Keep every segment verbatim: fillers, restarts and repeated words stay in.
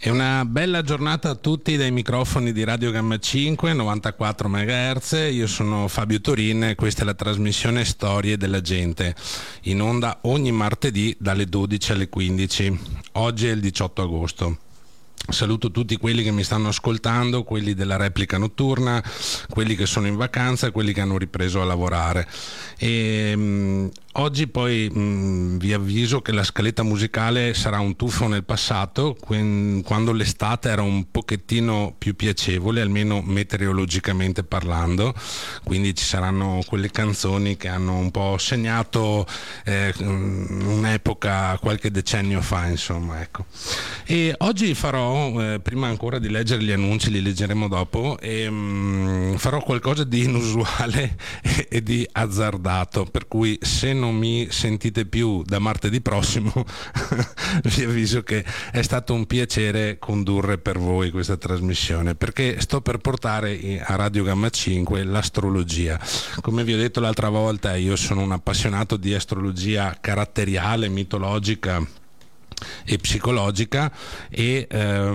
E una bella giornata a tutti dai microfoni di Radio Gamma cinque, novantaquattro megahertz. Io sono Fabio Torin e questa è la trasmissione Storie della Gente, in onda ogni martedì dalle dodici alle quindici. Oggi è il diciotto agosto. Saluto tutti quelli che mi stanno ascoltando, quelli della replica notturna, quelli che sono in vacanza e quelli che hanno ripreso a lavorare. E, mh, oggi poi mh, vi avviso che la scaletta musicale sarà un tuffo nel passato, qu- quando l'estate era un pochettino più piacevole, almeno meteorologicamente parlando, quindi ci saranno quelle canzoni che hanno un po' segnato eh, un'epoca qualche decennio fa, insomma, ecco. E oggi farò Eh, prima ancora di leggere gli annunci, li leggeremo dopo, e, mh, farò qualcosa di inusuale e, e di azzardato, per cui se non mi sentite più da martedì prossimo vi avviso che è stato un piacere condurre per voi questa trasmissione, perché sto per portare a Radio Gamma cinque l'astrologia. Come vi ho detto l'altra volta, io sono un appassionato di astrologia caratteriale, mitologica e psicologica e,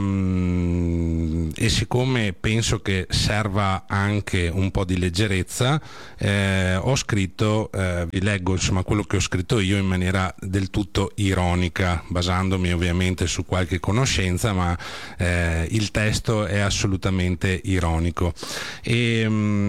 um, e siccome penso che serva anche un po' di leggerezza, eh, ho scritto, eh, vi leggo insomma quello che ho scritto io in maniera del tutto ironica, basandomi ovviamente su qualche conoscenza, ma eh, il testo è assolutamente ironico, e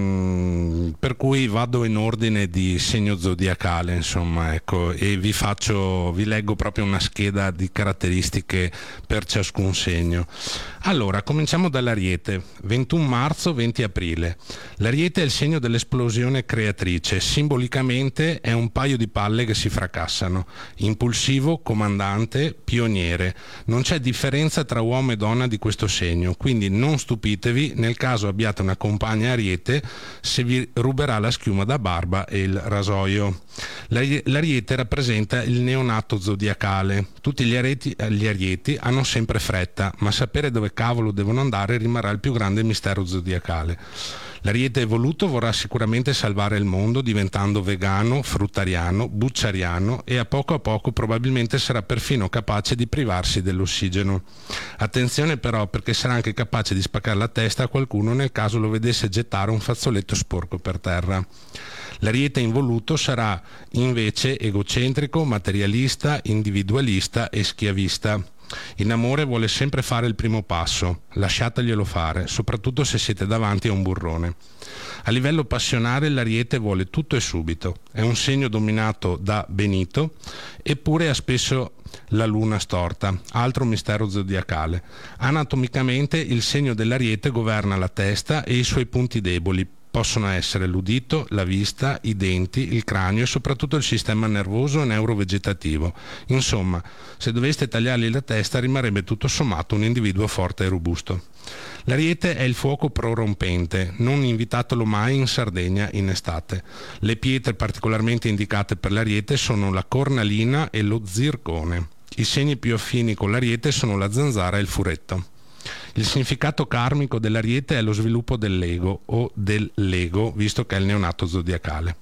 um, per cui vado in ordine di segno zodiacale, insomma, ecco, e vi faccio, vi leggo proprio una scheda di caratteristiche per ciascun segno. Allora, cominciamo dall'Ariete. ventuno marzo, venti aprile. L'Ariete è il segno dell'esplosione creatrice. Simbolicamente è un paio di palle che si fracassano. Impulsivo, comandante, pioniere. Non c'è differenza tra uomo e donna di questo segno, quindi non stupitevi nel caso abbiate una compagna Ariete se vi ruberà la schiuma da barba e il rasoio. L'Ariete rappresenta il neonato zodiacale. Tutti gli arieti, gli arieti hanno sempre fretta, ma sapere dove cavolo devono andare rimarrà il più grande mistero zodiacale. L'Ariete evoluto vorrà sicuramente salvare il mondo diventando vegano, fruttariano, bucciariano e a poco a poco probabilmente sarà perfino capace di privarsi dell'ossigeno. Attenzione però, perché sarà anche capace di spaccare la testa a qualcuno nel caso lo vedesse gettare un fazzoletto sporco per terra. L'Ariete involuto sarà invece egocentrico, materialista, individualista e schiavista. In amore vuole sempre fare il primo passo, lasciateglielo fare, soprattutto se siete davanti a un burrone. A livello passionale l'Ariete vuole tutto e subito, è un segno dominato da Benito, eppure ha spesso la luna storta, altro mistero zodiacale. Anatomicamente il segno dell'Ariete governa la testa e i suoi punti deboli. Possono essere l'udito, la vista, i denti, il cranio e soprattutto il sistema nervoso e neurovegetativo. Insomma, se doveste tagliargli la testa rimarrebbe tutto sommato un individuo forte e robusto. L'Ariete è il fuoco prorompente, non invitatelo mai in Sardegna in estate. Le pietre particolarmente indicate per l'Ariete sono la cornalina e lo zircone. I segni più affini con l'Ariete sono la zanzara e il furetto. Il significato karmico dell'Ariete è lo sviluppo dell'ego o dell'ego, visto che è il neonato zodiacale.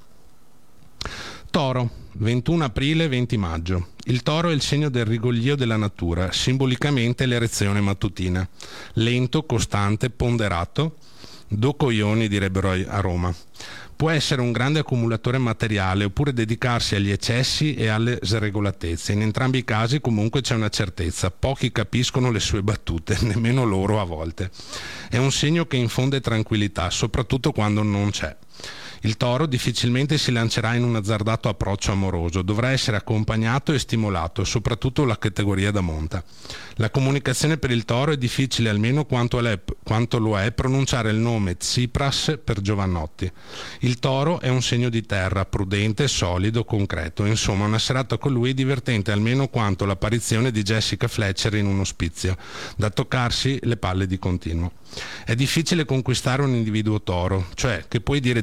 Toro, ventuno aprile, venti maggio. Il Toro è il segno del rigoglio della natura, simbolicamente l'erezione mattutina. Lento, costante, ponderato, do coglioni direbbero a Roma. Può essere un grande accumulatore materiale oppure dedicarsi agli eccessi e alle sregolatezze. In entrambi i casi comunque c'è una certezza, pochi capiscono le sue battute, nemmeno loro a volte. È un segno che infonde tranquillità, soprattutto quando non c'è. Il Toro difficilmente si lancerà in un azzardato approccio amoroso, dovrà essere accompagnato e stimolato, soprattutto la categoria da monta. La comunicazione per il Toro è difficile almeno quanto, quanto lo è pronunciare il nome Tsipras per Giovannotti. Il Toro è un segno di terra, prudente, solido, concreto, insomma una serata con lui divertente almeno quanto l'apparizione di Jessica Fletcher in un ospizio, da toccarsi le palle di continuo. È difficile conquistare un individuo Toro, cioè che puoi dire di interessante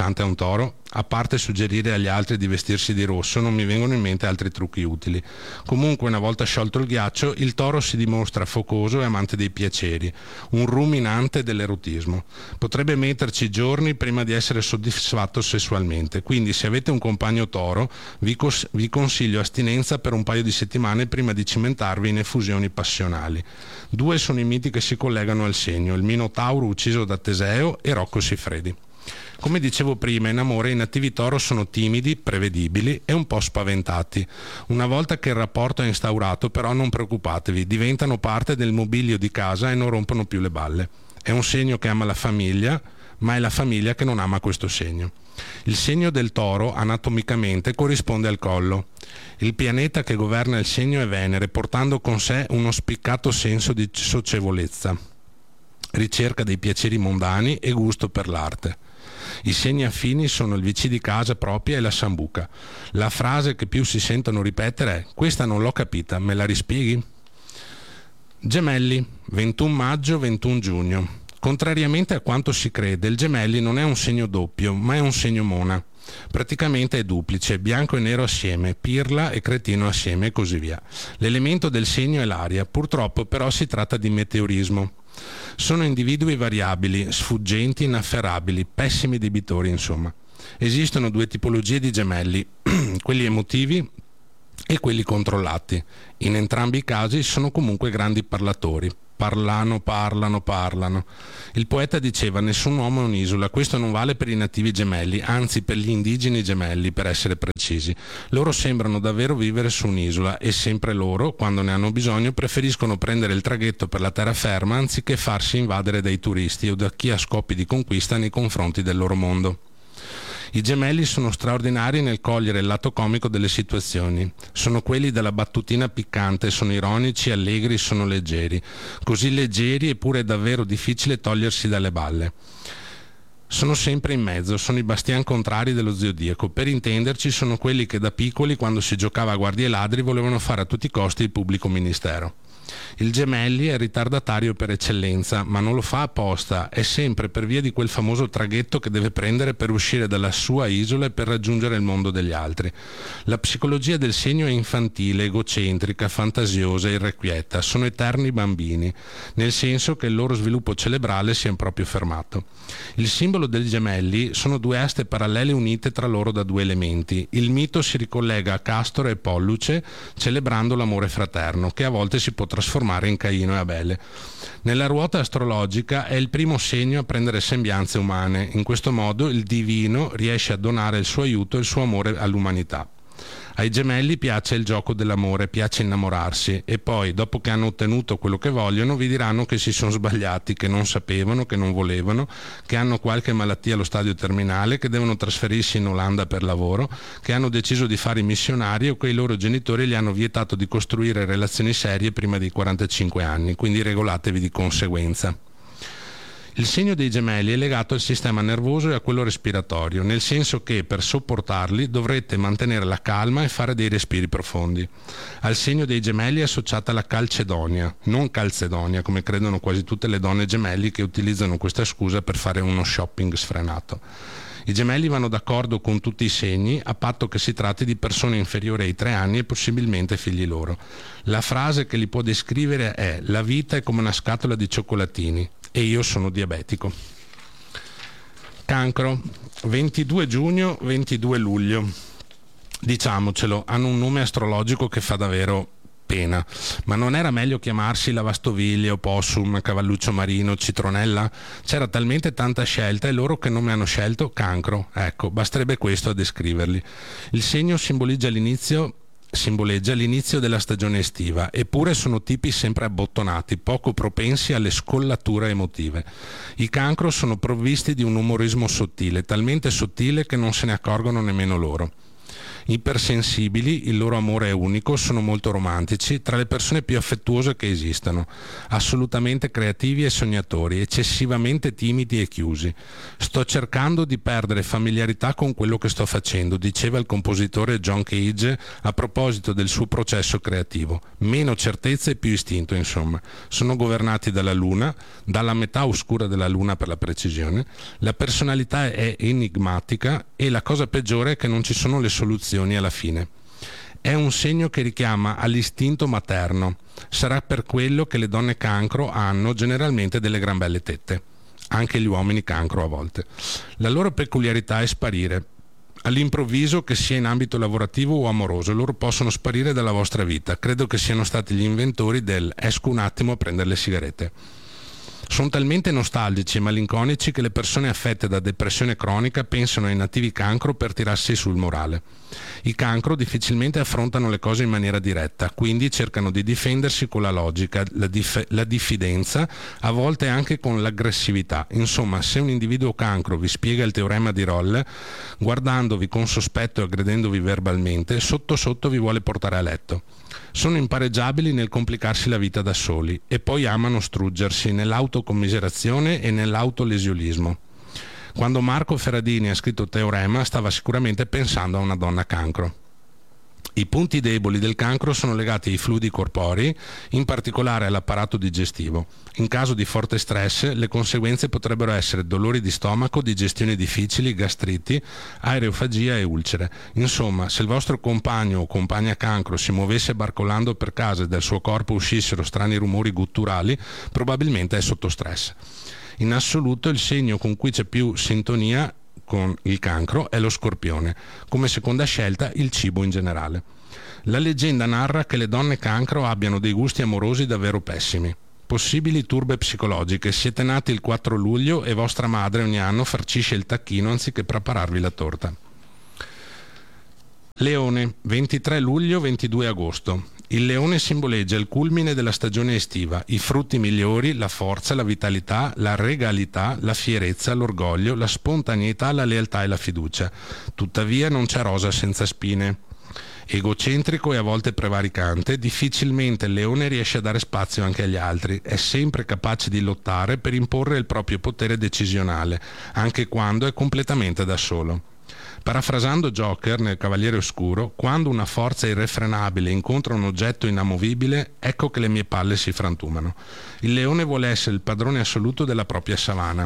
pulsante a un toro? A parte suggerire agli altri di vestirsi di rosso, non mi vengono in mente altri trucchi utili. Comunque, una volta sciolto il ghiaccio, il toro si dimostra focoso e amante dei piaceri, un ruminante dell'erotismo. Potrebbe metterci giorni prima di essere soddisfatto sessualmente, quindi se avete un compagno toro, vi, cos- vi consiglio astinenza per un paio di settimane prima di cimentarvi in effusioni passionali. Due sono i miti che si collegano al segno, il Minotauro ucciso da Teseo e Rocco Siffredi. Come dicevo prima, in amore i nativi toro sono timidi, prevedibili e un po' spaventati. Una volta che il rapporto è instaurato, però, non preoccupatevi, diventano parte del mobilio di casa e non rompono più le balle. È un segno che ama la famiglia, ma è la famiglia che non ama questo segno. Il segno del toro, anatomicamente, corrisponde al collo. Il pianeta che governa il segno è Venere, portando con sé uno spiccato senso di socievolezza, ricerca dei piaceri mondani e gusto per l'arte. I segni affini sono il vicino di casa propria e la sambuca. La frase che più si sentono ripetere è: questa non l'ho capita, me la rispieghi? Gemelli, ventuno maggio, ventuno giugno. Contrariamente a quanto si crede, il Gemelli non è un segno doppio, ma è un segno mona. Praticamente è duplice, bianco e nero assieme, pirla e cretino assieme e così via. L'elemento del segno è l'aria, purtroppo però si tratta di meteorismo. Sono individui variabili, sfuggenti, inafferrabili, pessimi debitori, insomma. Esistono due tipologie di gemelli, quelli emotivi e quelli controllati. In entrambi i casi sono comunque grandi parlatori. Parlano, parlano, parlano. Il poeta diceva: nessun uomo è un'isola. Questo non vale per i nativi gemelli, anzi per gli indigeni gemelli, per essere precisi. Loro sembrano davvero vivere su un'isola e sempre loro, quando ne hanno bisogno, preferiscono prendere il traghetto per la terraferma anziché farsi invadere dai turisti o da chi ha scopi di conquista nei confronti del loro mondo. I gemelli sono straordinari nel cogliere il lato comico delle situazioni. Sono quelli della battutina piccante, sono ironici, allegri, sono leggeri. Così leggeri eppure è davvero difficile togliersi dalle balle. Sono sempre in mezzo, sono i bastian contrari dello zodiaco. Per intenderci, sono quelli che da piccoli, quando si giocava a guardie e ladri, volevano fare a tutti i costi il pubblico ministero. Il Gemelli è ritardatario per eccellenza, ma non lo fa apposta, è sempre per via di quel famoso traghetto che deve prendere per uscire dalla sua isola e per raggiungere il mondo degli altri. La psicologia del segno è infantile, egocentrica, fantasiosa, irrequieta, sono eterni bambini, nel senso che il loro sviluppo cerebrale si è proprio fermato. Il simbolo dei Gemelli sono due aste parallele unite tra loro da due elementi. Il mito si ricollega a Castore e Polluce, celebrando l'amore fraterno, che a volte si può trasformare in Caino e Abele. Nella ruota astrologica è il primo segno a prendere sembianze umane. In questo modo il divino riesce a donare il suo aiuto e il suo amore all'umanità. Ai Gemelli piace il gioco dell'amore, piace innamorarsi e poi, dopo che hanno ottenuto quello che vogliono, vi diranno che si sono sbagliati, che non sapevano, che non volevano, che hanno qualche malattia allo stadio terminale, che devono trasferirsi in Olanda per lavoro, che hanno deciso di fare i missionari o che i loro genitori gli hanno vietato di costruire relazioni serie prima dei quarantacinque anni, quindi regolatevi di conseguenza. Il segno dei Gemelli è legato al sistema nervoso e a quello respiratorio, nel senso che per sopportarli dovrete mantenere la calma e fare dei respiri profondi. Al segno dei Gemelli è associata la calcedonia, non calzedonia, come credono quasi tutte le donne gemelli che utilizzano questa scusa per fare uno shopping sfrenato. I Gemelli vanno d'accordo con tutti i segni, a patto che si tratti di persone inferiori ai tre anni e possibilmente figli loro. La frase che li può descrivere è: la vita è come una scatola di cioccolatini e io sono diabetico. Cancro, ventidue giugno, ventidue luglio. Diciamocelo, hanno un nome astrologico che fa davvero pena, ma non era meglio chiamarsi lavastoviglie, opossum, cavalluccio marino, citronella? C'era talmente tanta scelta e loro che nome hanno scelto? Cancro. Ecco, basterebbe questo a descriverli. Il segno simboleggia l'inizio simboleggia l'inizio della stagione estiva, eppure sono tipi sempre abbottonati, poco propensi alle scollature emotive. I Cancro sono provvisti di un umorismo sottile, talmente sottile che non se ne accorgono nemmeno loro. Ipersensibili, il loro amore è unico, sono molto romantici, tra le persone più affettuose che esistano, assolutamente creativi e sognatori, eccessivamente timidi e chiusi. Sto cercando di perdere familiarità con quello che sto facendo, diceva il compositore John Cage a proposito del suo processo creativo. Meno certezza e più istinto, insomma. Sono governati dalla luna, dalla metà oscura della luna per la precisione. La personalità è enigmatica e la cosa peggiore è che non ci sono le soluzioni alla fine. È un segno che richiama all'istinto materno. Sarà per quello che le donne cancro hanno generalmente delle gran belle tette. Anche gli uomini cancro a volte. La loro peculiarità è sparire. All'improvviso, che sia in ambito lavorativo o amoroso, loro possono sparire dalla vostra vita. Credo che siano stati gli inventori del esco un attimo a prendere le sigarette. Sono talmente nostalgici e malinconici che le persone affette da depressione cronica pensano ai nativi cancro per tirarsi sul morale. I cancro difficilmente affrontano le cose in maniera diretta, quindi cercano di difendersi con la logica, la, dif- la diffidenza, a volte anche con l'aggressività. Insomma, se un individuo cancro vi spiega il teorema di Rolle, guardandovi con sospetto e aggredendovi verbalmente, sotto sotto vi vuole portare a letto. Sono impareggiabili nel complicarsi la vita da soli e poi amano struggersi nell'autocommiserazione e nell'autolesionismo. Quando Marco Ferradini ha scritto Teorema stava sicuramente pensando a una donna cancro. I punti deboli del cancro sono legati ai fluidi corporei, in particolare all'apparato digestivo. In caso di forte stress, le conseguenze potrebbero essere dolori di stomaco, digestioni difficili, gastriti, aerofagia e ulcere. Insomma, se il vostro compagno o compagna cancro si muovesse barcolando per casa e dal suo corpo uscissero strani rumori gutturali, probabilmente è sotto stress. In assoluto il segno con cui c'è più sintonia con il cancro è lo scorpione, come seconda scelta il cibo in generale. La leggenda narra che le donne cancro abbiano dei gusti amorosi davvero pessimi. Possibili turbe psicologiche: siete nati il quattro luglio e vostra madre ogni anno farcisce il tacchino anziché prepararvi la torta. Leone, ventitré luglio ventidue agosto. Il leone simboleggia il culmine della stagione estiva, i frutti migliori, la forza, la vitalità, la regalità, la fierezza, l'orgoglio, la spontaneità, la lealtà e la fiducia. Tuttavia non c'è rosa senza spine. Egocentrico e a volte prevaricante, difficilmente il leone riesce a dare spazio anche agli altri. È sempre capace di lottare per imporre il proprio potere decisionale, anche quando è completamente da solo. Parafrasando Joker nel Cavaliere Oscuro, quando una forza irrefrenabile incontra un oggetto inamovibile, ecco che le mie palle si frantumano. Il leone vuole essere il padrone assoluto della propria savana.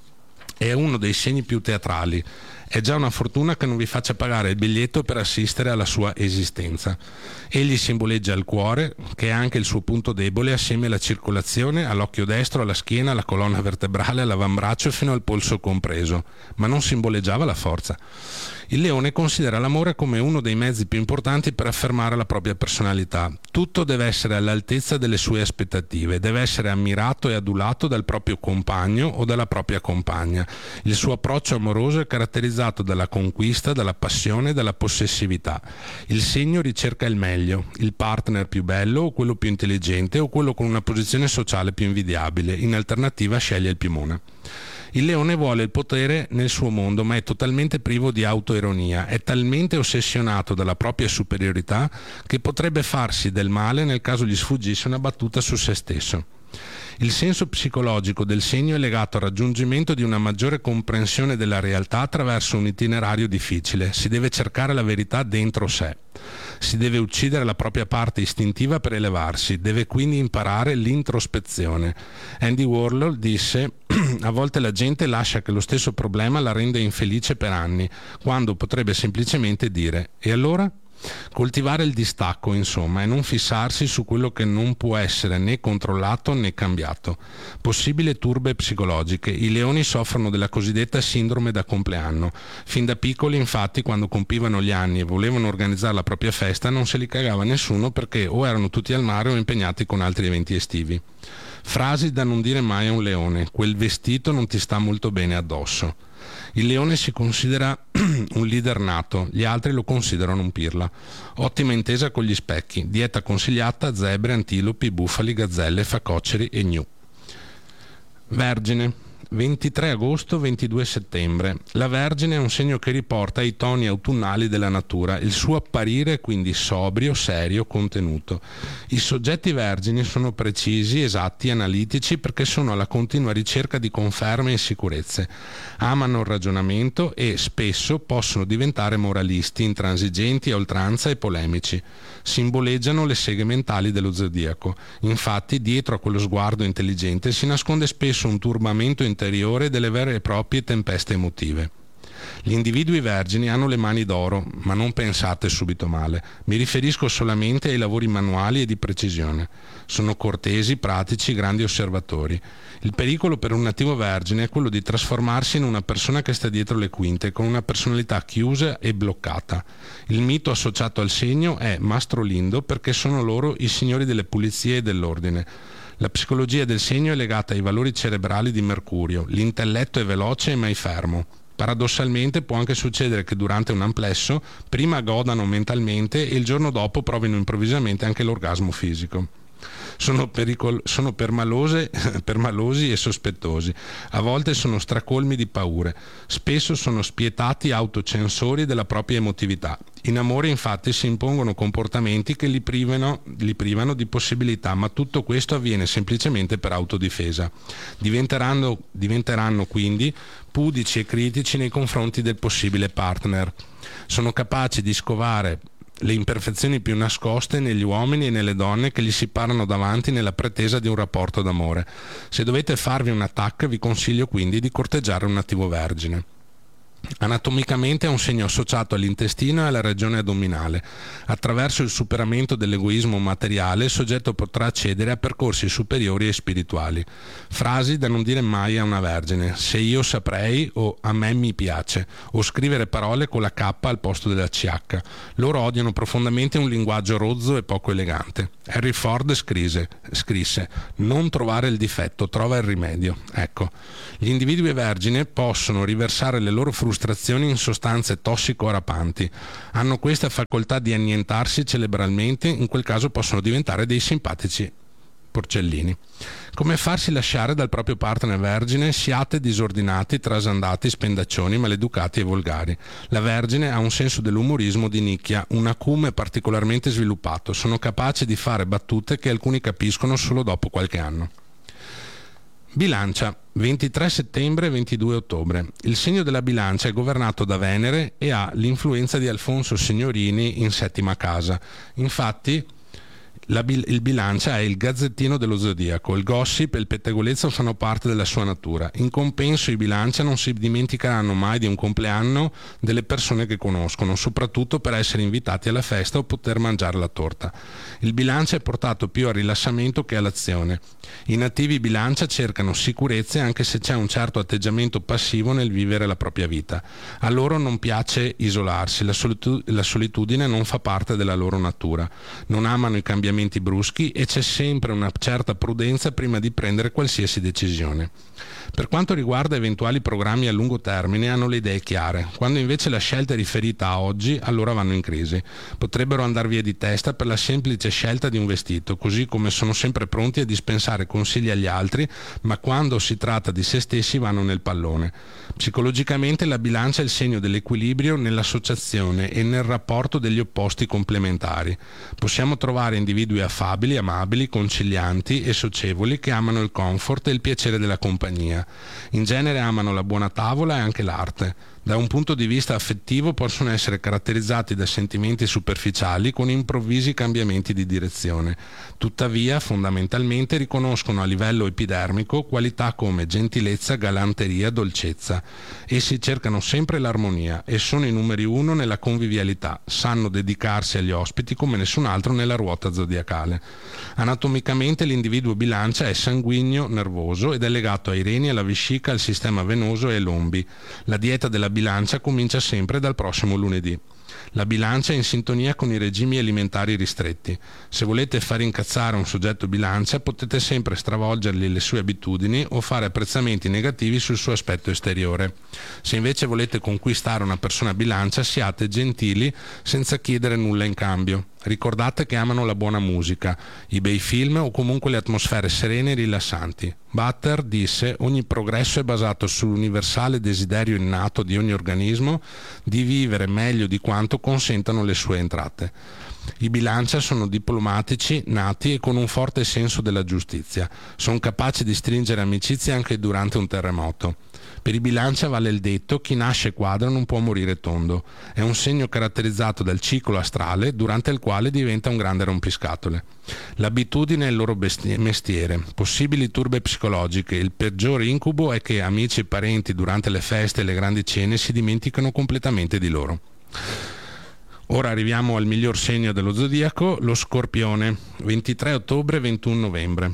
È uno dei segni più teatrali. È già una fortuna che non vi faccia pagare il biglietto per assistere alla sua esistenza. Egli simboleggia il cuore, che è anche il suo punto debole, assieme alla circolazione, all'occhio destro, alla schiena, alla colonna vertebrale, all'avambraccio fino al polso compreso, ma non simboleggiava la forza. Il leone considera l'amore come uno dei mezzi più importanti per affermare la propria personalità. Tutto deve essere all'altezza delle sue aspettative, deve essere ammirato e adulato dal proprio compagno o dalla propria compagna. Il suo approccio amoroso è caratterizzato dalla conquista, dalla passione e dalla possessività. Il segno ricerca il meglio, il partner più bello o quello più intelligente o quello con una posizione sociale più invidiabile. In alternativa sceglie il più mona. Il leone vuole il potere nel suo mondo, ma è totalmente privo di autoironia, è talmente ossessionato dalla propria superiorità che potrebbe farsi del male nel caso gli sfuggisse una battuta su se stesso. Il senso psicologico del segno è legato al raggiungimento di una maggiore comprensione della realtà attraverso un itinerario difficile. Si deve cercare la verità dentro sé. Si deve uccidere la propria parte istintiva per elevarsi, deve quindi imparare l'introspezione. Andy Warhol disse: a volte la gente lascia che lo stesso problema la renda infelice per anni, quando potrebbe semplicemente dire: e allora? Coltivare il distacco, insomma, e non fissarsi su quello che non può essere né controllato né cambiato. Possibili turbe psicologiche. I leoni soffrono della cosiddetta sindrome da compleanno. Fin da piccoli, infatti, quando compivano gli anni e volevano organizzare la propria festa, non se li cagava nessuno perché o erano tutti al mare o impegnati con altri eventi estivi. Frasi da non dire mai a un leone: quel vestito non ti sta molto bene addosso. Il leone si considera un leader nato, gli altri lo considerano un pirla. Ottima intesa con gli specchi, dieta consigliata a zebre, antilopi, bufali, gazzelle, facoceri e gnu. Vergine. ventitré agosto ventidue settembre. La Vergine è un segno che riporta i toni autunnali della natura, il suo apparire è quindi sobrio, serio, contenuto. I soggetti vergini sono precisi, esatti, analitici perché sono alla continua ricerca di conferme e sicurezze. Amano il ragionamento e spesso possono diventare moralisti, intransigenti a oltranza e polemici. Simboleggiano le seghe mentali dello zodiaco. Infatti, dietro a quello sguardo intelligente si nasconde spesso un turbamento interiore delle vere e proprie tempeste emotive. Gli individui vergini hanno le mani d'oro, ma non pensate subito male. Mi riferisco solamente ai lavori manuali e di precisione. Sono cortesi, pratici, grandi osservatori. Il pericolo per un nativo vergine è quello di trasformarsi in una persona che sta dietro le quinte, con una personalità chiusa e bloccata. Il mito associato al segno è Mastro Lindo perché sono loro i signori delle pulizie e dell'ordine. La psicologia del segno è legata ai valori cerebrali di Mercurio. L'intelletto è veloce e mai fermo. Paradossalmente può anche succedere che durante un amplesso prima godano mentalmente e il giorno dopo provino improvvisamente anche l'orgasmo fisico. Sono, pericol- sono permalose, permalosi e sospettosi, a volte sono stracolmi di paure, spesso sono spietati autocensori della propria emotività. In amore infatti si impongono comportamenti che li privano, li privano di possibilità, ma tutto questo avviene semplicemente per autodifesa. Diventeranno, diventeranno quindi pudici e critici nei confronti del possibile partner. Sono capaci di scovare le imperfezioni più nascoste negli uomini e nelle donne che gli si parano davanti nella pretesa di un rapporto d'amore. Se dovete farvi un attacco, vi consiglio quindi di corteggiare un nativo vergine. Anatomicamente è un segno associato all'intestino e alla regione addominale. Attraverso il superamento dell'egoismo materiale il soggetto potrà accedere a percorsi superiori e spirituali. Frasi da non dire mai a una vergine: se io saprei, o a me mi piace, o scrivere parole con la K al posto della C H. Loro odiano profondamente un linguaggio rozzo e poco elegante. Henry Ford scrisse, scrisse: non trovare il difetto, trova il rimedio. Ecco, gli individui vergine possono riversare le loro frustrazioni in sostanze tossico-arapanti. Hanno questa facoltà di annientarsi cerebralmente, in quel caso possono diventare dei simpatici porcellini. Come farsi lasciare dal proprio partner vergine? Siate disordinati, trasandati, spendaccioni, maleducati e volgari. La vergine ha un senso dell'umorismo di nicchia, un acume particolarmente sviluppato. Sono capaci di fare battute che alcuni capiscono solo dopo qualche anno. Bilancia, ventitré settembre ventidue ottobre. Il segno della bilancia è governato da Venere e ha l'influenza di Alfonso Signorini in settima casa. Infatti La bil- il bilancia è il gazzettino dello zodiaco, il gossip e il pettegolezzo fanno parte della sua natura. In compenso i bilancia non si dimenticheranno mai di un compleanno delle persone che conoscono, soprattutto per essere invitati alla festa o poter mangiare la torta. Il bilancia è portato più al rilassamento che all'azione. I nativi bilancia cercano sicurezze anche se c'è un certo atteggiamento passivo nel vivere la propria vita. A loro non piace isolarsi, la, solitu- la solitudine non fa parte della loro natura. Non amano i cambiamenti bruschi e c'è sempre una certa prudenza prima di prendere qualsiasi decisione. Per quanto riguarda eventuali programmi a lungo termine hanno le idee chiare, quando invece la scelta è riferita a oggi allora vanno in crisi. Potrebbero andar via di testa per la semplice scelta di un vestito, così come sono sempre pronti a dispensare consigli agli altri, ma quando si tratta di se stessi vanno nel pallone. Psicologicamente la bilancia è il segno dell'equilibrio nell'associazione e nel rapporto degli opposti complementari. Possiamo trovare individui affabili, amabili, concilianti e socievoli che amano il comfort e il piacere della compagnia. In genere amano la buona tavola e anche l'arte. Da un punto di vista affettivo possono essere caratterizzati da sentimenti superficiali con improvvisi cambiamenti di direzione. Tuttavia, fondamentalmente riconoscono a livello epidermico qualità come gentilezza, galanteria, dolcezza. Essi cercano sempre l'armonia e sono i numeri uno nella convivialità. Sanno dedicarsi agli ospiti come nessun altro nella ruota zodiacale. Anatomicamente l'individuo bilancia è sanguigno, nervoso ed è legato ai reni, alla vescica, al sistema venoso e ai lombi. La dieta della bilancia comincia sempre dal prossimo lunedì. La bilancia è in sintonia con i regimi alimentari ristretti. Se volete far incazzare un soggetto bilancia, potete sempre stravolgergli le sue abitudini o fare apprezzamenti negativi sul suo aspetto esteriore. Se invece volete conquistare una persona bilancia, siate gentili senza chiedere nulla in cambio. Ricordate che amano la buona musica, i bei film o comunque le atmosfere serene e rilassanti. Butter disse: ogni progresso è basato sull'universale desiderio innato di ogni organismo di vivere meglio di quanto consentano le sue entrate. I bilancia sono diplomatici, nati e con un forte senso della giustizia. Sono capaci di stringere amicizie anche durante un terremoto. Per i bilancia vale il detto: chi nasce quadro non può morire tondo. È un segno caratterizzato dal ciclo astrale durante il quale diventa un grande rompiscatole. L'abitudine è il loro besti- mestiere. Possibili turbe psicologiche. Il peggiore incubo è che amici e parenti durante le feste e le grandi cene si dimenticano completamente di loro. Ora arriviamo al miglior segno dello zodiaco, lo Scorpione, ventitré ottobre ventuno novembre.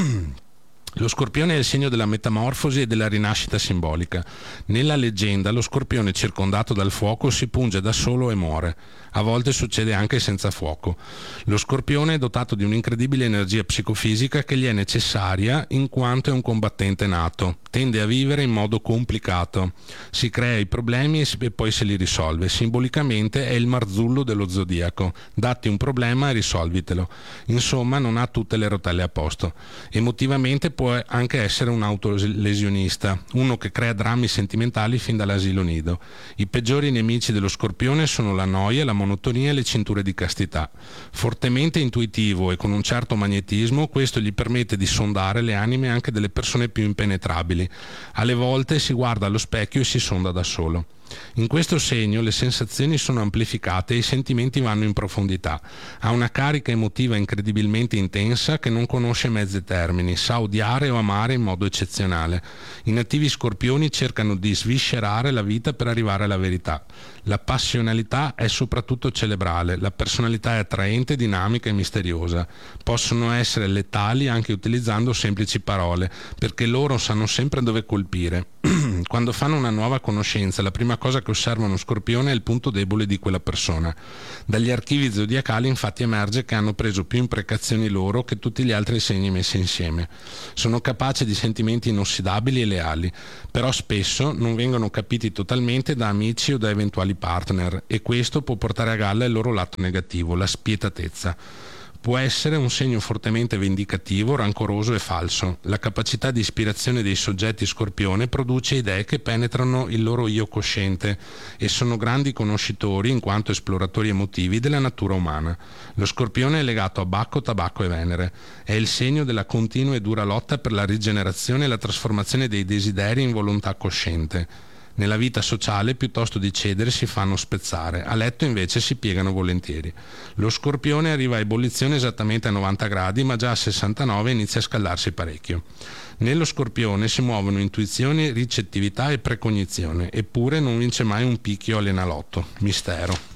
Lo Scorpione è il segno della metamorfosi e della rinascita simbolica. Nella leggenda lo Scorpione, circondato dal fuoco, si punge da solo e muore. A volte succede anche senza fuoco. Lo Scorpione è dotato di un'incredibile energia psicofisica che gli è necessaria in quanto è un combattente nato. Tende a vivere in modo complicato. Si crea i problemi e poi se li risolve. Simbolicamente è il Marzullo dello zodiaco. Datti un problema e risolvitelo. Insomma, non ha tutte le rotelle a posto. Emotivamente può anche essere un autolesionista, uno che crea drammi sentimentali fin dall'asilo nido. I peggiori nemici dello Scorpione sono la noia, la monotonia e le cinture di castità. Fortemente intuitivo e con un certo magnetismo, questo gli permette di sondare le anime anche delle persone più impenetrabili. Alle volte si guarda allo specchio e si sonda da solo. In questo segno le sensazioni sono amplificate e i sentimenti vanno in profondità. Ha una carica emotiva incredibilmente intensa che non conosce mezzi termini, sa odiare o amare in modo eccezionale. I nativi scorpioni cercano di sviscerare la vita per arrivare alla verità. La passionalità è soprattutto cerebrale, la personalità è attraente, dinamica e misteriosa. Possono essere letali anche utilizzando semplici parole, perché loro sanno sempre dove colpire. Quando fanno una nuova conoscenza, la prima cosa che osserva uno Scorpione è il punto debole di quella persona. Dagli archivi zodiacali infatti emerge che hanno preso più imprecazioni loro che tutti gli altri segni messi insieme. Sono capaci di sentimenti inossidabili e leali, però spesso non vengono capiti totalmente da amici o da eventuali partner, e questo può portare a galla il loro lato negativo, la spietatezza. Può essere un segno fortemente vendicativo, rancoroso e falso. La capacità di ispirazione dei soggetti Scorpione produce idee che penetrano il loro io cosciente e sono grandi conoscitori, in quanto esploratori emotivi, della natura umana. Lo Scorpione è legato a Bacco, Tabacco e Venere. È il segno della continua e dura lotta per la rigenerazione e la trasformazione dei desideri in volontà cosciente. Nella vita sociale, piuttosto di cedere, si fanno spezzare, a letto invece si piegano volentieri. Lo Scorpione arriva a ebollizione esattamente a novanta gradi, ma già a sessantanove inizia a scaldarsi parecchio. Nello Scorpione si muovono intuizione, ricettività e precognizione, eppure non vince mai un picchio all'Enalotto. Mistero.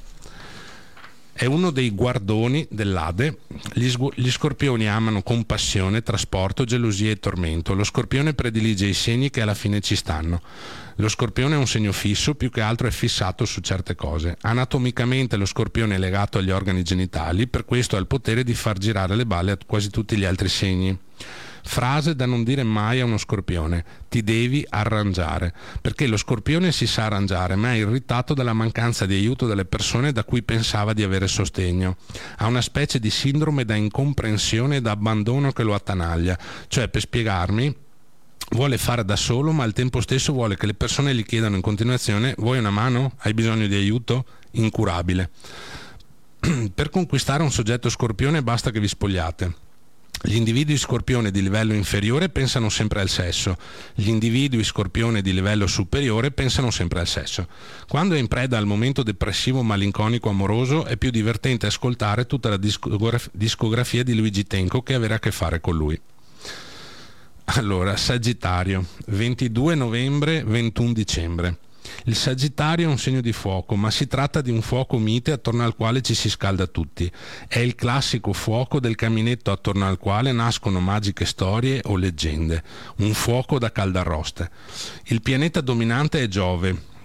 È uno dei guardoni dell'Ade. Gli, sgu- gli Scorpioni amano compassione, trasporto, gelosia e tormento. Lo Scorpione predilige i segni che alla fine ci stanno. Lo Scorpione è un segno fisso, più che altro è fissato su certe cose. Anatomicamente lo Scorpione è legato agli organi genitali, per questo ha il potere di far girare le balle a quasi tutti gli altri segni. Frase da non dire mai a uno Scorpione: ti devi arrangiare, perché lo Scorpione si sa arrangiare, ma è irritato dalla mancanza di aiuto delle persone da cui pensava di avere sostegno. Ha una specie di sindrome da incomprensione e da abbandono che lo attanaglia, cioè, per spiegarmi, vuole fare da solo, ma al tempo stesso vuole che le persone gli chiedano in continuazione: vuoi una mano? Hai bisogno di aiuto? Incurabile. Per conquistare un soggetto Scorpione basta che vi spogliate. Gli individui Scorpione di livello inferiore pensano sempre al sesso, gli individui Scorpione di livello superiore pensano sempre al sesso. Quando è in preda al momento depressivo, malinconico, amoroso, è più divertente ascoltare tutta la discograf- discografia di Luigi Tenco che avere a che fare con lui. Allora, Sagittario, ventidue novembre, ventuno dicembre. Il Sagittario è un segno di fuoco, ma si tratta di un fuoco mite attorno al quale ci si scalda tutti. È il classico fuoco del caminetto attorno al quale nascono magiche storie o leggende. Un fuoco da caldarroste. Il pianeta dominante è Giove,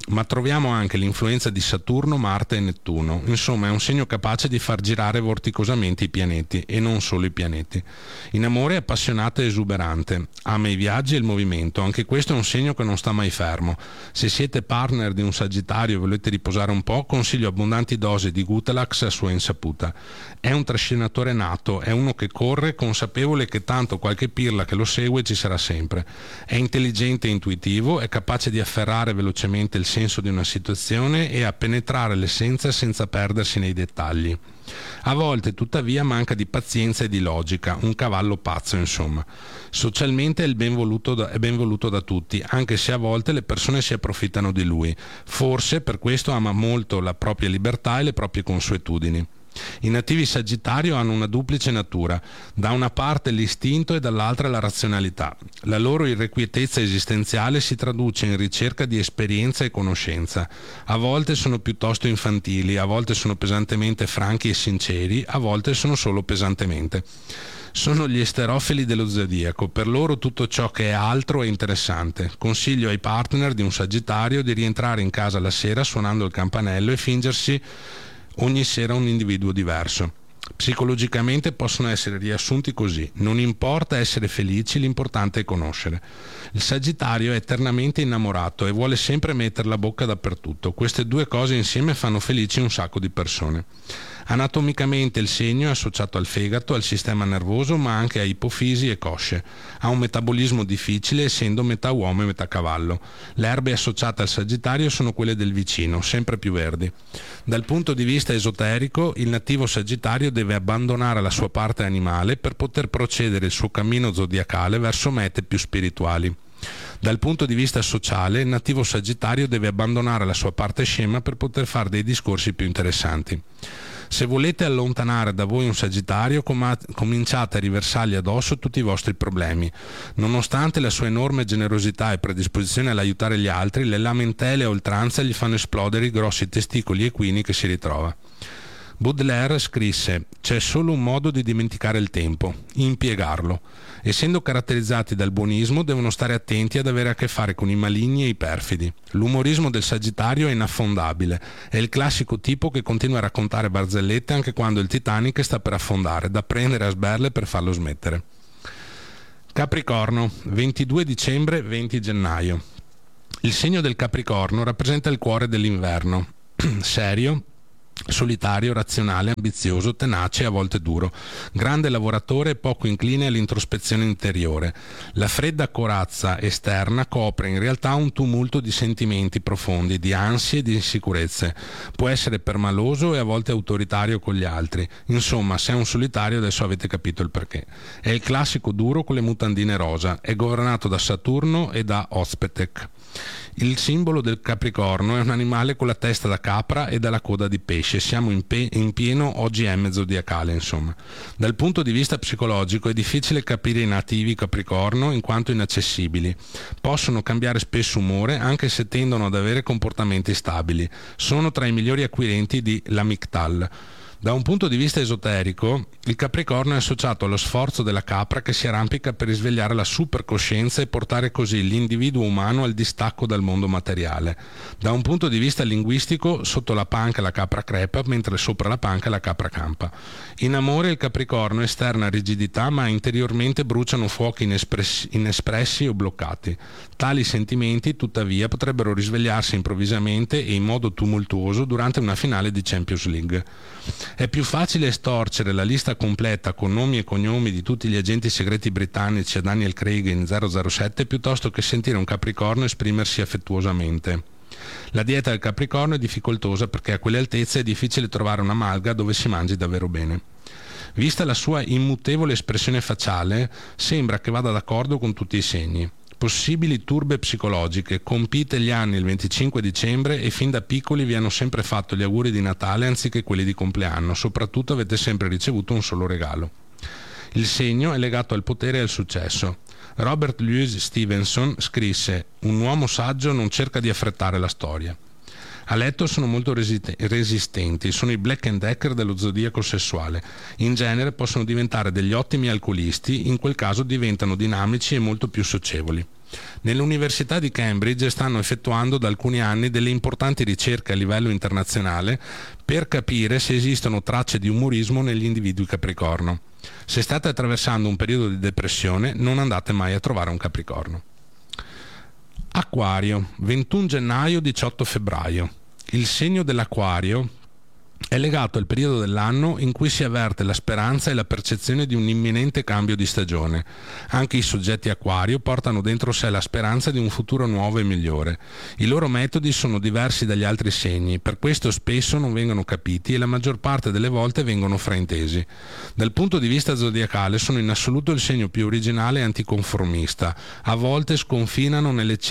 ma troviamo anche l'influenza di Saturno, Marte e Nettuno. Insomma, è un segno capace di far girare vorticosamente i pianeti, e non solo i pianeti. In amore è appassionato e esuberante, ama i viaggi e il movimento. Anche questo è un segno che non sta mai fermo. Se siete partner di un Sagittario e volete riposare un po', consiglio abbondanti dosi di Gutalax a sua insaputa. È un trascinatore nato, è uno che corre consapevole che tanto qualche pirla che lo segue ci sarà sempre. È intelligente e intuitivo, è capace di afferrare velocemente il senso di una situazione e a penetrare l'essenza senza perdersi nei dettagli. A volte, tuttavia, manca di pazienza e di logica, un cavallo pazzo, insomma. Socialmente è, il ben voluto da, è ben voluto da tutti, anche se a volte le persone si approfittano di lui. Forse per questo ama molto la propria libertà e le proprie consuetudini. I nativi Sagittario hanno una duplice natura, da una parte l'istinto e dall'altra la razionalità. La loro irrequietezza esistenziale si traduce in ricerca di esperienza e conoscenza. A volte sono piuttosto infantili, a volte sono pesantemente franchi e sinceri, a volte sono solo pesantemente. Sono gli esterofili dello zodiaco, per loro tutto ciò che è altro è interessante. Consiglio ai partner di un Sagittario di rientrare in casa la sera suonando il campanello e fingersi ogni sera un individuo diverso. Psicologicamente possono essere riassunti così: non importa essere felici, l'importante è conoscere. Il Sagittario è eternamente innamorato e vuole sempre mettere la bocca dappertutto. Queste due cose insieme fanno felici un sacco di persone. Anatomicamente il segno è associato al fegato, al sistema nervoso, ma anche a ipofisi e cosce. Ha un metabolismo difficile, essendo metà uomo e metà cavallo. Le erbe associate al Sagittario sono quelle del vicino, sempre più verdi. Dal punto di vista esoterico, il nativo Sagittario deve abbandonare la sua parte animale per poter procedere il suo cammino zodiacale verso mete più spirituali. Dal punto di vista sociale, il nativo Sagittario deve abbandonare la sua parte scema per poter fare dei discorsi più interessanti. Se volete allontanare da voi un Sagittario, com- cominciate a riversargli addosso tutti i vostri problemi. Nonostante la sua enorme generosità e predisposizione all'aiutare gli altri, le lamentele a oltranza gli fanno esplodere i grossi testicoli equini che si ritrova. Baudelaire scrisse: c'è solo un modo di dimenticare il tempo, impiegarlo. Essendo caratterizzati dal buonismo, devono stare attenti ad avere a che fare con i maligni e i perfidi. L'umorismo del Sagittario è inaffondabile, è il classico tipo che continua a raccontare barzellette anche quando il Titanic sta per affondare, da prendere a sberle per farlo smettere. Capricorno, ventidue dicembre venti gennaio. Il segno del Capricorno rappresenta il cuore dell'inverno, serio, solitario, razionale, ambizioso, tenace e a volte duro, grande lavoratore e poco incline all'introspezione interiore. La fredda corazza esterna copre in realtà un tumulto di sentimenti profondi, di ansie e di insicurezze. Può essere permaloso e a volte autoritario con gli altri. Insomma, se è un solitario adesso avete capito il perché. È il classico duro con le mutandine rosa, è governato da Saturno e da Ozpetek. Il simbolo del Capricorno è un animale con la testa da capra e dalla coda di pesce. Siamo in, pe- in pieno O G M zodiacale, insomma. Dal punto di vista psicologico è difficile capire i nativi Capricorno in quanto inaccessibili. Possono cambiare spesso umore anche se tendono ad avere comportamenti stabili. Sono tra i migliori acquirenti di Lamictal. Da un punto di vista esoterico, il Capricorno è associato allo sforzo della capra che si arrampica per risvegliare la supercoscienza e portare così l'individuo umano al distacco dal mondo materiale. Da un punto di vista linguistico, sotto la panca la capra crepa, mentre sopra la panca la capra campa. In amore il Capricorno esterna rigidità, ma interiormente bruciano fuochi inespressi, inespressi o bloccati. Tali sentimenti, tuttavia, potrebbero risvegliarsi improvvisamente e in modo tumultuoso durante una finale di Champions League. È più facile estorcere la lista completa con nomi e cognomi di tutti gli agenti segreti britannici a Daniel Craig in zero zero sette piuttosto che sentire un Capricorno esprimersi affettuosamente. La dieta del Capricorno è difficoltosa perché a quelle altezze è difficile trovare una malga dove si mangi davvero bene. Vista la sua immutevole espressione facciale, sembra che vada d'accordo con tutti i segni. Possibili turbe psicologiche, compite gli anni il venticinque dicembre e fin da piccoli vi hanno sempre fatto gli auguri di Natale anziché quelli di compleanno, soprattutto avete sempre ricevuto un solo regalo. Il segno è legato al potere e al successo. Robert Louis Stevenson scrisse: un uomo saggio non cerca di affrettare la storia. A letto sono molto resiste- resistenti, sono i Black and Decker dello zodiaco sessuale. In genere possono diventare degli ottimi alcolisti, in quel caso diventano dinamici e molto più socievoli. Nell'Università di Cambridge stanno effettuando da alcuni anni delle importanti ricerche a livello internazionale per capire se esistono tracce di umorismo negli individui Capricorno. Se state attraversando un periodo di depressione, non andate mai a trovare un Capricorno. Acquario, ventuno gennaio diciotto febbraio. Il segno dell'Acquario è legato al periodo dell'anno in cui si avverte la speranza e la percezione di un imminente cambio di stagione. Anche i soggetti Acquario portano dentro sé la speranza di un futuro nuovo e migliore. I loro metodi sono diversi dagli altri segni, per questo spesso non vengono capiti e la maggior parte delle volte vengono fraintesi. Dal punto di vista zodiacale sono in assoluto il segno più originale e anticonformista. A volte sconfinano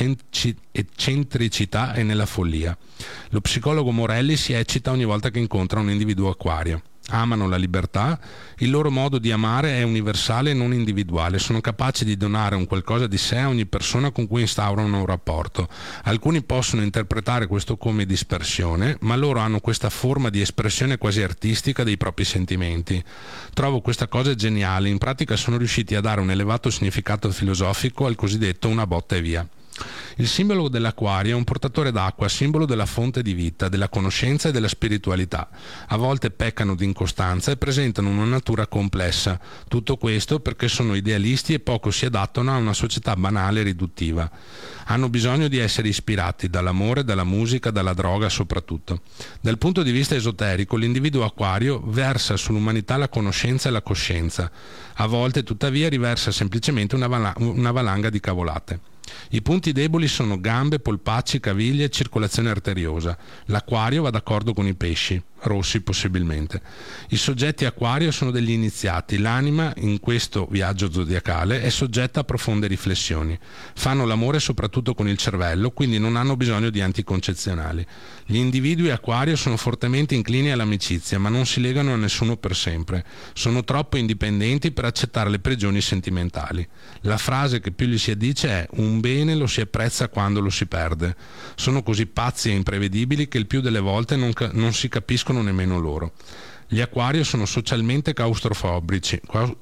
nell'eccentricità e nella follia. Lo psicologo Morelli si eccita ogni volta che incontra un individuo Acquario. Amano la libertà, il loro modo di amare è universale e non individuale, sono capaci di donare un qualcosa di sé a ogni persona con cui instaurano un rapporto. Alcuni possono interpretare questo come dispersione, ma loro hanno questa forma di espressione quasi artistica dei propri sentimenti. Trovo questa cosa geniale, in pratica sono riusciti a dare un elevato significato filosofico al cosiddetto una botta e via. Il simbolo dell'Acquario è un portatore d'acqua, simbolo della fonte di vita, della conoscenza e della spiritualità. A volte peccano di incostanza e presentano una natura complessa. Tutto questo perché sono idealisti e poco si adattano a una società banale e riduttiva. Hanno bisogno di essere ispirati dall'amore, dalla musica, dalla droga soprattutto. Dal punto di vista esoterico, l'individuo Acquario versa sull'umanità la conoscenza e la coscienza. A volte, tuttavia, riversa semplicemente una, val- una valanga di cavolate. I punti deboli sono gambe, polpacci, caviglie e circolazione arteriosa. L'Acquario va d'accordo con i pesci, rossi possibilmente. I soggetti Acquario sono degli iniziati. L'anima, in questo viaggio zodiacale, è soggetta a profonde riflessioni. Fanno l'amore soprattutto con il cervello, quindi non hanno bisogno di anticoncezionali. Gli individui Acquario sono fortemente inclini all'amicizia, ma non si legano a nessuno per sempre. Sono troppo indipendenti per accettare le prigioni sentimentali. La frase che più gli si addice è: un bene lo si apprezza quando lo si perde. Sono così pazzi e imprevedibili che il più delle volte non, ca- non si capiscono nemmeno loro. Gli Acquario sono socialmente claustrofobici,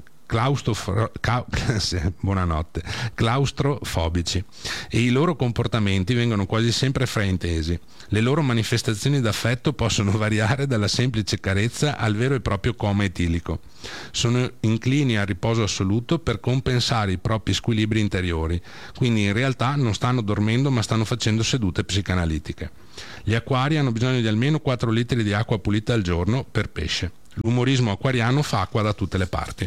claustro, ca, buonanotte, claustrofobici e i loro comportamenti vengono quasi sempre fraintesi. Le loro manifestazioni d'affetto possono variare dalla semplice carezza al vero e proprio coma etilico. Sono inclini al riposo assoluto per compensare i propri squilibri interiori, quindi in realtà non stanno dormendo ma stanno facendo sedute psicanalitiche. Gli Acquari hanno bisogno di almeno quattro litri di acqua pulita al giorno per pesce. L'umorismo acquariano fa acqua da tutte le parti.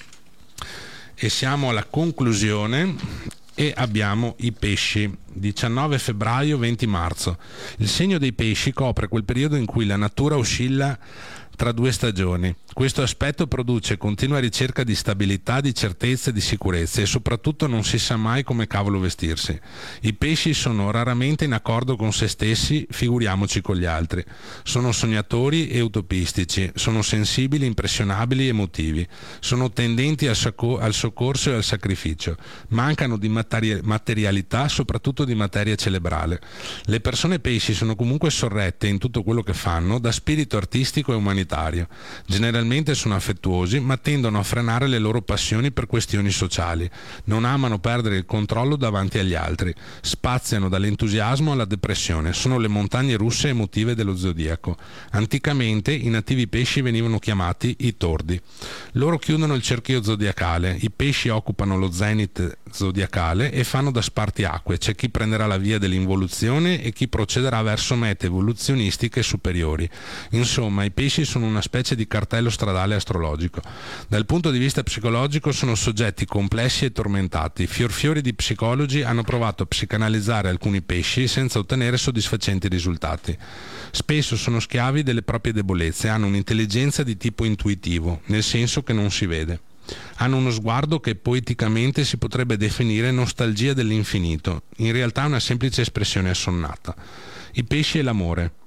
E siamo alla conclusione e abbiamo i pesci, diciannove febbraio venti marzo. Il segno dei pesci copre quel periodo in cui la natura oscilla tra due stagioni. Questo aspetto produce continua ricerca di stabilità, di certezza e di sicurezza e soprattutto non si sa mai come cavolo vestirsi. I pesci sono raramente in accordo con se stessi, figuriamoci con gli altri. Sono sognatori e utopistici, sono sensibili, impressionabili e emotivi, sono tendenti al, socco- al soccorso e al sacrificio, mancano di materi- materialità, soprattutto di materia cerebrale. Le persone pesci sono comunque sorrette in tutto quello che fanno da spirito artistico e umanitario. Generalmente sono affettuosi, ma tendono a frenare le loro passioni per questioni sociali. Non amano perdere il controllo davanti agli altri. Spaziano dall'entusiasmo alla depressione. Sono le montagne russe emotive dello zodiaco. Anticamente i nativi pesci venivano chiamati i tordi. Loro chiudono il cerchio zodiacale. I pesci occupano lo zenit zodiacale e fanno da spartiacque. C'è chi prenderà la via dell'involuzione e chi procederà verso mete evoluzionistiche superiori. Insomma, i pesci sono una specie di cartello stradale astrologico. Dal punto di vista psicologico sono soggetti complessi e tormentati. Fiorfiori di psicologi hanno provato a psicanalizzare alcuni pesci senza ottenere soddisfacenti risultati. Spesso sono schiavi delle proprie debolezze, hanno un'intelligenza di tipo intuitivo, nel senso che non si vede. Hanno uno sguardo che poeticamente si potrebbe definire nostalgia dell'infinito, in realtà è una semplice espressione assonnata. I pesci e l'amore.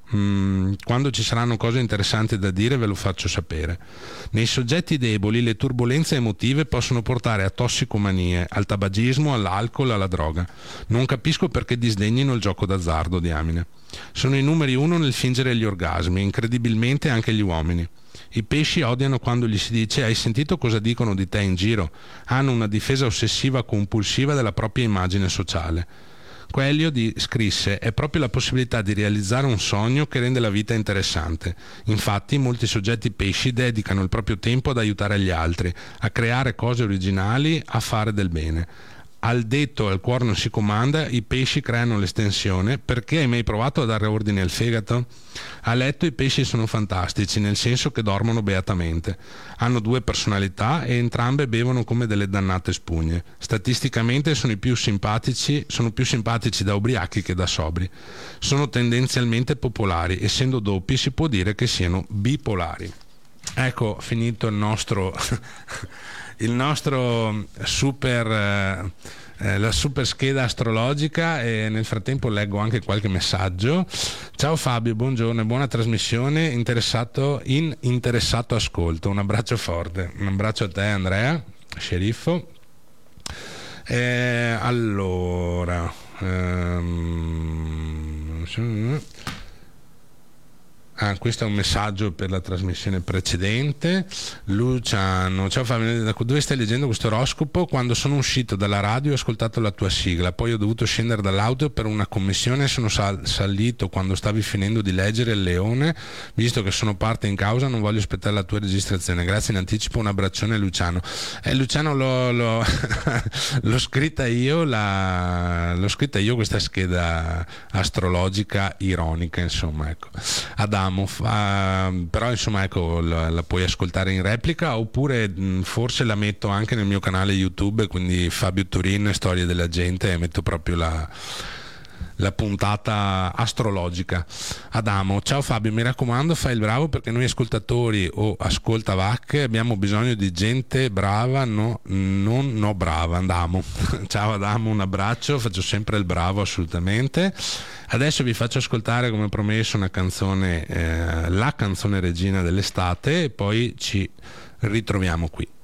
Mm, quando ci saranno cose interessanti da dire ve lo faccio sapere. Nei soggetti deboli le turbolenze emotive possono portare a tossicomanie, al tabagismo, all'alcol, alla droga. Non capisco perché disdegnino il gioco d'azzardo, diamine. Sono i numeri uno nel fingere gli orgasmi, incredibilmente anche gli uomini. I pesci odiano quando gli si dice: hai sentito cosa dicono di te in giro? Hanno una difesa ossessiva compulsiva della propria immagine sociale. Coelho di, scrisse: è proprio la possibilità di realizzare un sogno che rende la vita interessante. Infatti molti soggetti pesci dedicano il proprio tempo ad aiutare gli altri, a creare cose originali, a fare del bene. Al detto al cuore non si comanda, i pesci creano l'estensione. Perché hai mai provato a dare ordine al fegato? A letto i pesci sono fantastici, nel senso che dormono beatamente. Hanno due personalità e entrambe bevono come delle dannate spugne. Statisticamente sono i più simpatici, sono più simpatici da ubriachi che da sobri. Sono tendenzialmente popolari, essendo doppi si può dire che siano bipolari. Ecco, finito il nostro il nostro super eh, eh, la super scheda astrologica, e nel frattempo leggo anche qualche messaggio. Ciao Fabio, buongiorno e buona trasmissione, interessato in interessato ascolto. Un abbraccio forte, un abbraccio a te Andrea, sceriffo. Eh, allora ehm, Ah, questo è un messaggio per la trasmissione precedente. Luciano, ciao Fabio, da dove stai leggendo questo oroscopo? Quando sono uscito dalla radio ho ascoltato la tua sigla, poi ho dovuto scendere dall'auto per una commissione e sono sal- salito quando stavi finendo di leggere il leone. Visto che sono parte in causa non voglio aspettare la tua registrazione. Grazie in anticipo, un abbraccione Luciano. Eh, Luciano l'ho, l'ho, l'ho scritta io, la, l'ho scritta io questa scheda astrologica ironica, insomma, ecco. Adamo. Fa, però insomma ecco la, la puoi ascoltare in replica, oppure mh, forse la metto anche nel mio canale YouTube, quindi Fabio Turin Storie della Gente, e metto proprio la, la puntata astrologica. Adamo, ciao Fabio, mi raccomando fai il bravo, perché noi ascoltatori o ascoltavacche abbiamo bisogno di gente brava, no, non no brava. Adamo. Ciao Adamo, un abbraccio, faccio sempre il bravo assolutamente. Adesso vi faccio ascoltare, come promesso, una canzone, eh, la canzone regina dell'estate, e poi ci ritroviamo qui.